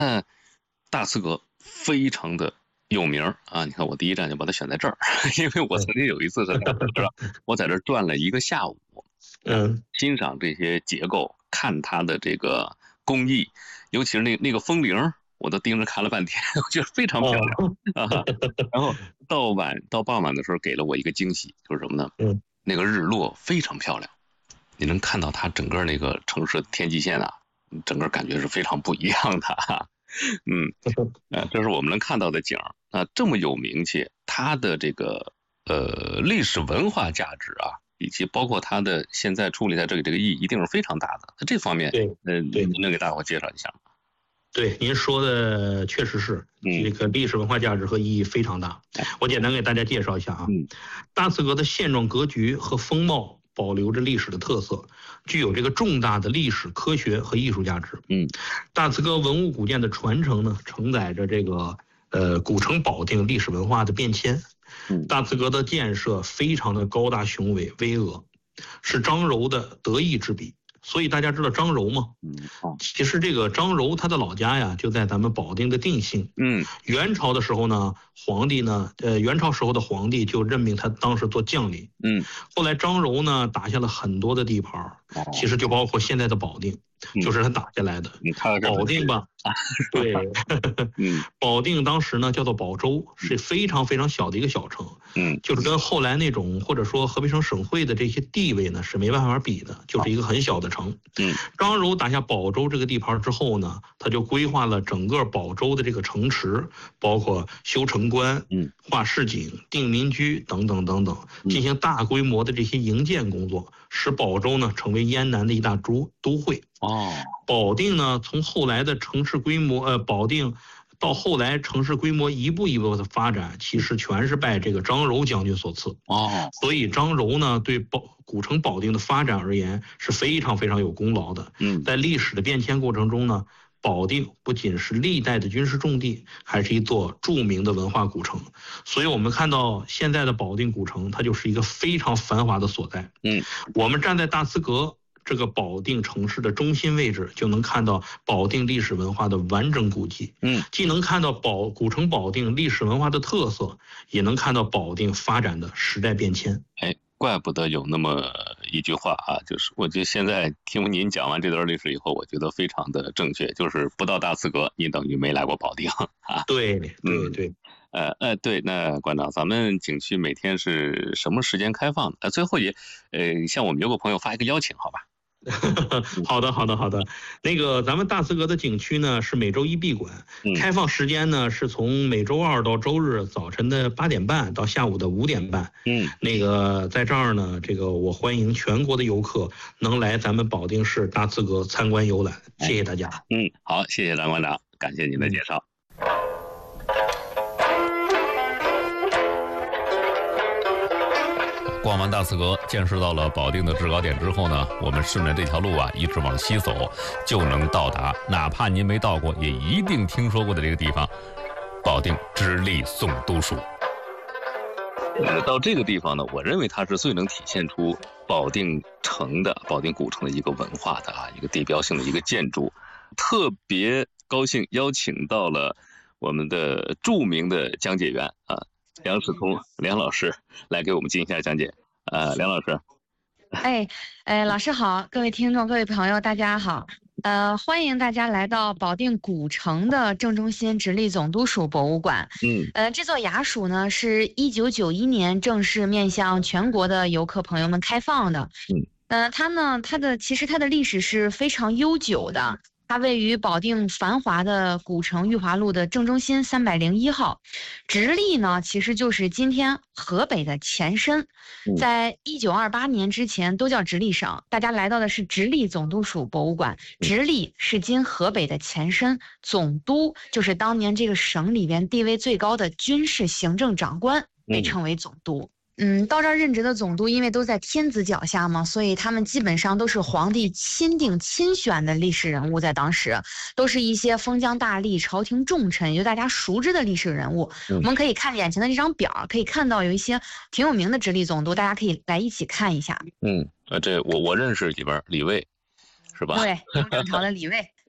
大慈阁非常的有名啊！你看我第一站就把它选在这儿，因为我曾经有一次在大慈阁，我在这儿转了一个下午，欣赏这些结构，看它的这个工艺，尤其是那个风铃，我都盯着看了半天，我觉得非常漂亮啊。然后到傍晚的时候，给了我一个惊喜，就是什么呢？那个日落非常漂亮，你能看到它整个那个城市的天际线啊，整个感觉是非常不一样的。这是我们能看到的景啊，这么有名气，它的这个历史文化价值啊，以及包括它的现在处理在这个意义，一定是非常大的。这方面，您能给大伙介绍一下吗？ 对，您说的确实是这个历史文化价值和意义非常大。我简单给大家介绍一下啊。大慈阁的现状格局和风貌保留着历史的特色，具有这个重大的历史、科学和艺术价值。大慈阁文物古建的传承呢，承载着这个古城保定历史文化的变迁。大慈阁的建设非常的高大雄伟、巍峨，是张柔的得意之笔。所以大家知道张柔吗？其实这个张柔他的老家呀，就在咱们保定的定兴。元朝的时候呢，元朝时候的皇帝就任命他当时做将领。后来张柔呢打下了很多的地盘，其实就包括现在的保定，就是他打下来的。保定吧，对，保定当时呢叫做保州，是非常非常小的一个小城。就是跟后来那种或者说河北省省会的这些地位呢是没办法比的，就是一个很小的城。张柔打下保州这个地盘之后呢，他就规划了整个保州的这个城池，包括修城关、划市井、定民居等等等等，进行大规模的这些营建工作，使保州呢成为燕南的一大都会。保定呢从后来的城市规模，保定到后来城市规模一步一步的发展，其实全是拜这个张柔将军所赐。所以张柔呢对古城保定的发展而言是非常非常有功劳的。在历史的变迁过程中呢，保定不仅是历代的军事重地，还是一座著名的文化古城。所以我们看到现在的保定古城，它就是一个非常繁华的所在。我们站在大慈阁这个保定城市的中心位置，就能看到保定历史文化的完整古迹。既能看到古城保定历史文化的特色，也能看到保定发展的时代变迁。 怪不得有那么一句话啊，就是我觉得现在听您讲完这段历史以后，我觉得非常的正确，就是不到大慈阁，你等于没来过保定啊。 对。 对，那馆长，咱们景区每天是什么时间开放的？最后也，向我们有个朋友发一个邀请，好吧？ 好的。那个咱们大慈阁的景区呢是每周一闭馆，开放时间呢是从每周二到周日早晨的8点半到下午的5点半。那个在这儿呢，这个我欢迎全国的游客能来咱们保定市大慈阁参观游览，谢谢大家。 好，谢谢张馆长，感谢您的介绍。逛完大慈阁，见识到了保定的制高点之后呢，我们顺着这条路啊，一直往西走，就能到达哪怕您没到过，也一定听说过的这个地方——保定直隶总督署。到这个地方呢，我认为它是最能体现出保定古城的一个文化的一个地标性的一个建筑。特别高兴邀请到了我们的著名的讲解员梁世通梁老师来给我们进行一下讲解。梁老师， 老师好，各位听众、各位朋友，大家好。欢迎大家来到保定古城的正中心直隶总督署博物馆。这座衙署呢是1991年正式面向全国的游客朋友们开放的。其实它的历史是非常悠久的。它位于保定繁华的古城裕华路的正中心301号，直隶呢其实就是今天河北的前身，在1928年之前都叫直隶省。大家来到的是直隶总督署博物馆，直隶是今河北的前身，总督就是当年这个省里边地位最高的军事行政长官，被称为总督。到这儿任职的总督，因为都在天子脚下嘛，所以他们基本上都是皇帝钦定亲选的历史人物，在当时都是一些封疆大吏、朝廷重臣，也就大家熟知的历史人物。我们可以看眼前的这张表，可以看到有一些挺有名的直隶总督，大家可以来一起看一下。 这我认识几位，李卫是吧？ 对，雍正朝的李卫。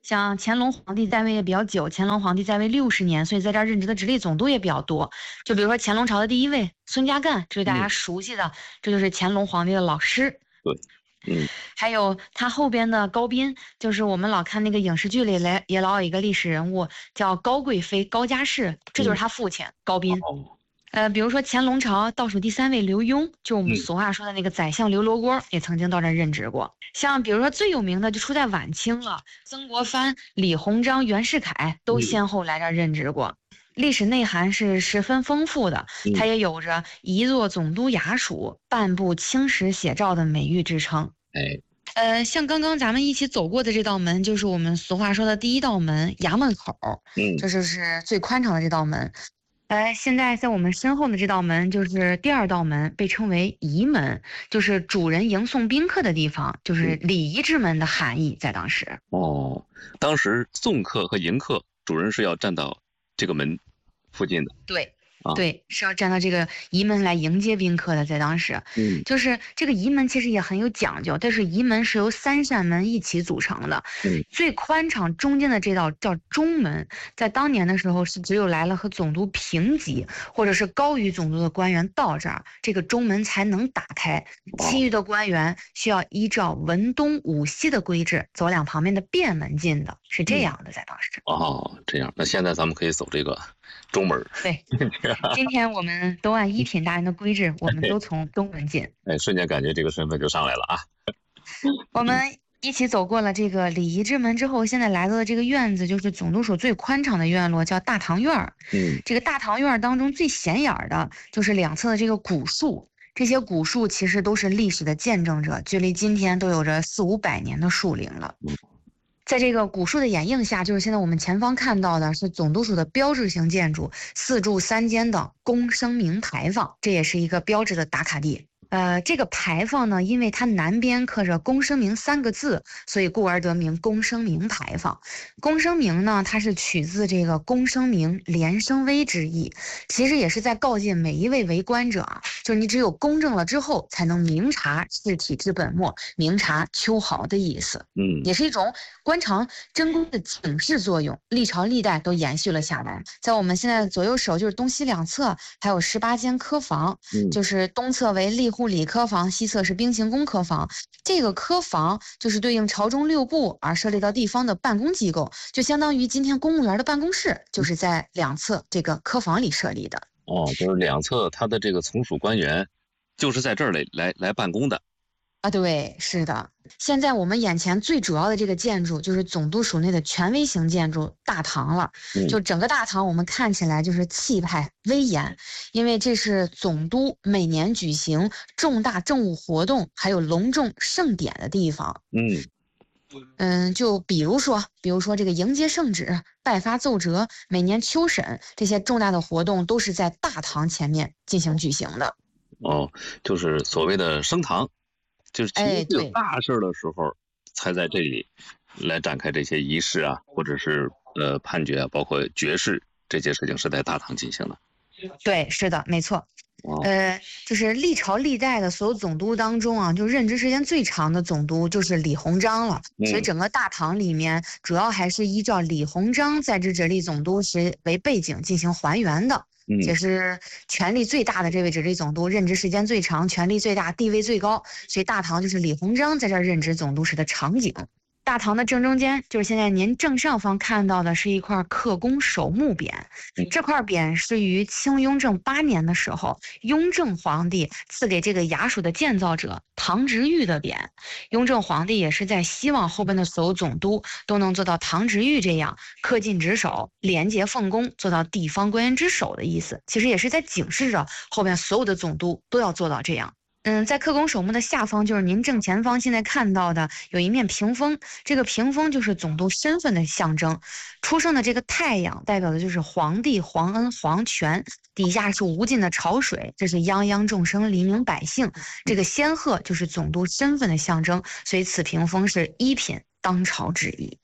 像乾隆皇帝在位也比较久，乾隆皇帝在位60年，所以在这儿任职的直隶总督也比较多。就比如说乾隆朝的第1位孙家淦，这是大家熟悉的，这就是乾隆皇帝的老师。 对， 还有他后边的高斌，就是我们老看那个影视剧里也老有一个历史人物叫高贵妃高佳氏，这就是他父亲高斌。比如说乾隆朝倒数第3位刘墉，就我们俗话说的那个宰相刘罗锅，也曾经到这儿任职过。像比如说最有名的就出在晚清了，曾国藩、李鸿章、袁世凯都先后来这儿任职过。历史内涵是十分丰富的，它也有着一座总督衙署、半部青史写照的美誉之称。像刚刚咱们一起走过的这道门，就是我们俗话说的第1道门衙门口，这就是最宽敞的这道门。现在在我们身后的这道门就是第2道门，被称为仪门，就是主人迎送宾客的地方，就是礼仪之门的含义在当时。 当时送客和迎客，主人是要站到这个门附近的。 对，是要站到这个仪门来迎接宾客的，在当时，就是这个仪门其实也很有讲究，但是仪门是由3扇门一起组成的，最宽敞中间的这道叫中门，在当年的时候是只有来了和总督平级或者是高于总督的官员到这儿，这个中门才能打开，其余的官员需要依照文东武西的规制走2旁边的便门进的，是这样的，在当时。 这样，那现在咱们可以走这个中门。 对，今天我们都按一品大人的规制，我们都从东门进。 瞬间感觉这个身份就上来了啊！ 我们一起走过了这个礼仪之门之后，现在来到的这个院子就是总督署最宽敞的院落，叫大堂院。这个大堂院当中最显眼的就是2侧的这个古树，这些古树其实都是历史的见证者，距离今天都有着400-500年的树龄了。在这个古树的掩映下，就是现在我们前方看到的是总督署的标志性建筑4柱3间的公生明牌坊，这也是一个标志的打卡地。这个牌坊呢，因为它南边刻着公生明3个字，所以故而得名公生明牌坊。公生明呢，它是取自这个公生明连生威之意，其实也是在告诫每一位为官者啊，就是你只有公正了之后，才能明察事体之本末，明察秋毫的意思。也是一种官场贞观的警示作用，历朝历代都延续了下来。在我们现在的左右手，就是东西2侧还有18间科房，就是东侧为吏户礼科房，西侧是兵刑工科房。这个科房就是对应朝中6部而设立到地方的办公机构，就相当于今天公务员的办公室，就是在2侧这个科房里设立的。 就是2侧他的这个从属官员就是在这儿来办公的。 对，是的。现在我们眼前最主要的这个建筑就是总督署内的权威型建筑大堂了。就整个大堂我们看起来就是气派威严，因为这是总督每年举行重大政务活动还有隆重盛典的地方。就比如说这个迎接圣旨、拜发奏折、每年秋审，这些重大的活动都是在大堂前面进行举行的。 就是所谓的升堂。就是其实有大事的时候，才在这里来展开这些仪式啊，或者是判决啊，包括决释这些事情是在大堂进行的。 对，是的，没错。就是历朝历代的所有总督当中啊，就任职时间最长的总督就是李鸿章了。所以整个大堂里面主要还是依照李鸿章在职直隶总督时为背景进行还原的。也是权力最大的这位直隶总督，任职时间最长，权力最大，地位最高，所以大堂就是李鸿章在这儿任职总督时的场景。大堂的正中间，就是现在您正上方看到的，是一块刻工守墓匾。这块匾是于清雍正8年的时候，雍正皇帝赐给这个衙署的建造者唐执玉的匾。雍正皇帝也是在希望后边的所有总督都能做到唐执玉这样恪尽职守、廉洁奉公，做到地方官员之首的意思。其实也是在警示着后边所有的总督都要做到这样。在刻工守墓的下方，就是您正前方现在看到的有一面屏风，这个屏风就是总督身份的象征。出生的这个太阳代表的就是皇帝、皇恩、皇权，底下是无尽的潮水，这是泱泱众生、黎民百姓。这个仙鹤就是总督身份的象征，所以此屏风是1品当朝之意。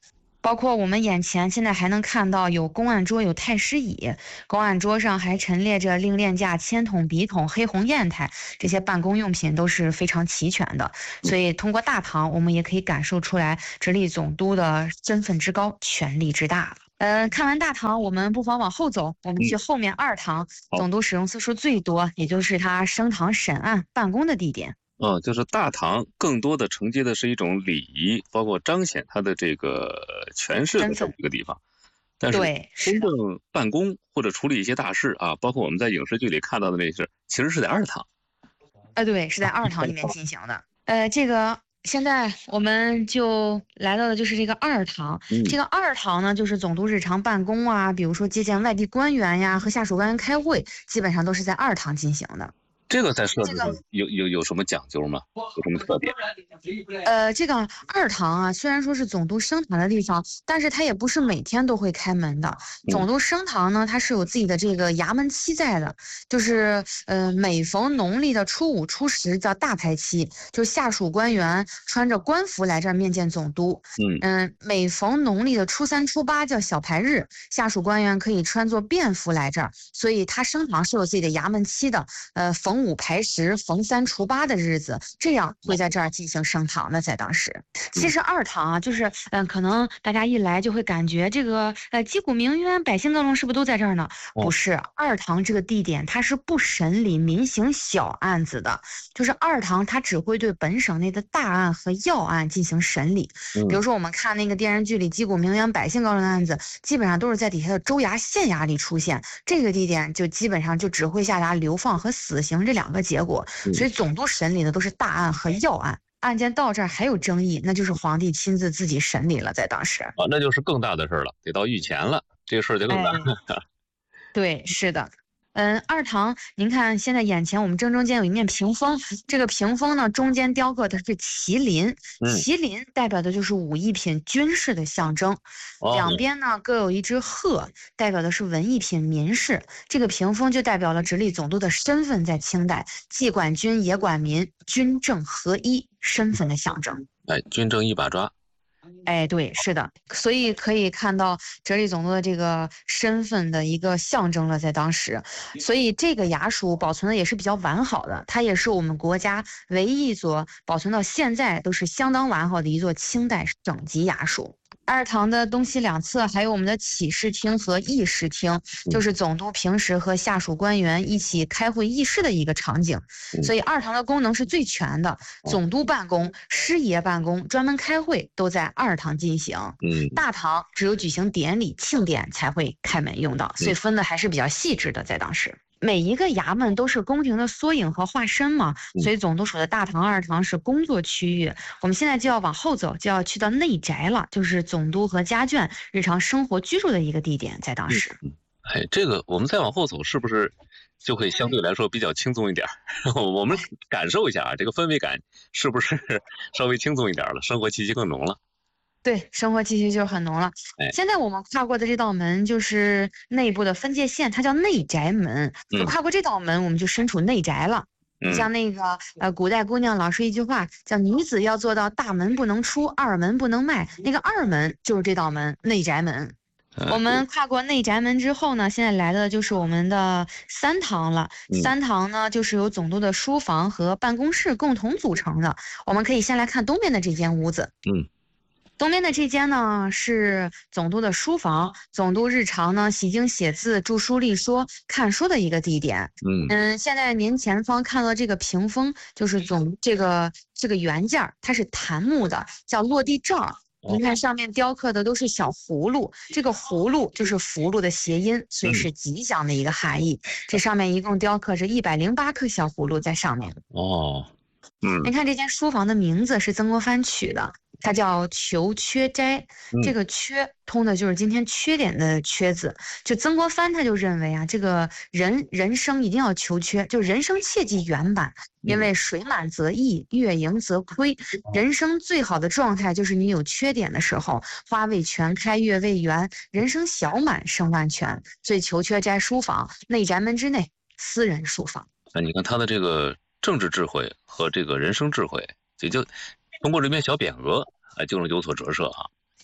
包括我们眼前现在还能看到有公案桌，有太师椅，公案桌上还陈列着令链架、铅筒、笔筒、黑红砚台，这些办公用品都是非常齐全的。所以通过大堂，我们也可以感受出来直隶总督的身份之高、权力之大。看完大堂，我们不妨往后走，我们去后面二堂，总督使用次数最多，也就是他升堂审案办公的地点。 就是大堂更多的承接的是一种礼仪，包括彰显他的这个权势的这么一个地方。但是真正办公或者处理一些大事啊，包括我们在影视剧里看到的那些，其实是在二堂。 对，是在二堂里面进行的。这个现在我们就来到的就是这个二堂。这个二堂呢，就是总督日常办公啊，比如说接见外地官员呀，和下属官员开会，基本上都是在二堂进行的。 这个在设置上有什么讲究吗？有什么特点？ 这个二堂啊，虽然说是总督升堂的地方，但是它也不是每天都会开门的。总督升堂呢，它是有自己的这个衙门期在的，就是每逢农历的初五、初十叫大排期，就下属官员穿着官服来这儿面见总督。每逢农历的初三、初八叫小排日，下属官员可以穿作便服来这儿，所以他升堂是有自己的衙门期的。逢五排十、逢三除八的日子，这样会在这儿进行升堂的。在当时，其实二堂啊，就是可能大家一来就会感觉这个击鼓鸣冤、百姓各龙是不是都在这儿呢？不是，二堂这个地点它是不审理民刑小案子的，就是二堂它只会对本省内的大案和要案进行审理。比如说我们看那个电视剧里击鼓鸣冤、百姓高龙的案子，基本上都是在底下的州衙、县衙里出现，这个地点就基本上就只会下达流放和死刑这两个结果。所以总督审理的都是大案和要案，案件到这儿还有争议，那就是皇帝亲自自己审理了。在当时那就是更大的事了，得到御前了，这个事儿就更大。 对，是的。二堂，您看现在眼前我们正中间有一面屏风，这个屏风呢中间雕刻的是麒麟，麒麟代表的就是武艺品、军事的象征。两边呢各有一只鹤，代表的是文艺品、民事。这个屏风就代表了直隶总督的身份，在清代既管军也管民，军政合一，身份的象征。 军政一把抓。 对，是的，所以可以看到直隶总督的这个身份的一个象征了，在当时。所以这个衙署保存的也是比较完好的，它也是我们国家唯一一座保存到现在都是相当完好的一座清代省级衙署。二堂的东西两侧还有我们的起事厅和议事厅，就是总督平时和下属官员一起开会议事的一个场景。所以二堂的功能是最全的，总督办公、师爷办公、专门开会都在二堂进行。大堂只有举行典礼、庆典才会开门用到，所以分的还是比较细致的。在当时每一个衙门都是宫廷的缩影和化身嘛，所以总督署的大堂、二堂是工作区域。我们现在就要往后走，就要去到内宅了，就是总督和家眷日常生活居住的一个地点。在当时， 这个我们再往后走，是不是就会相对来说比较轻松一点？我们感受一下这个氛围感是不是稍微轻松一点了，生活气息更浓了？ 对，生活气息就很浓了。现在我们跨过的这道门就是内部的分界线，它叫内宅门。跨过这道门，我们就身处内宅了。像那个古代姑娘老说一句话，叫女子要做到大门不能出，二门不能迈。那个二门就是这道门，内宅门。我们跨过内宅门之后呢，现在来的就是我们的三堂了。三堂呢，就是由总督的书房和办公室共同组成的。我们可以先来看东边的这间屋子。东边的这间呢是总督的书房，总督日常呢习经写字、著书立说、看书的一个地点。现在您前方看到这个屏风，就是这个原件，它是檀木的，叫落地罩。您看上面雕刻的都是小葫芦，这个葫芦就是福禄的谐音，所以是吉祥的一个含义。这上面一共雕刻着108颗小葫芦在上面。您看这间书房的名字是曾国藩取的，它叫求缺斋。这个缺通的就是今天缺点的缺字。就曾国藩他就认为啊，这个人生一定要求缺，就人生切忌圆满，因为水满则溢，月盈则亏。人生最好的状态就是你有缺点的时候，花未全开，月未圆，人生小满生万全。所以求缺斋书房，内宅门之内，私人书房。 你看他的这个政治智慧和这个人生智慧，也就通过这篇小匾额就能有所折射啊。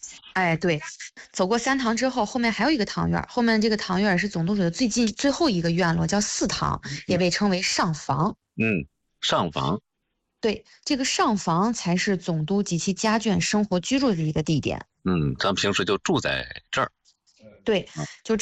哎，对，走过3堂之后，后面还有一个堂院，后面这个堂院是总督署的最后一个院落，叫4堂，也被称为上房。 上房。 对，这个上房才是总督及其家眷生活居住的一个地点。 咱们平时就住在这儿。 对，就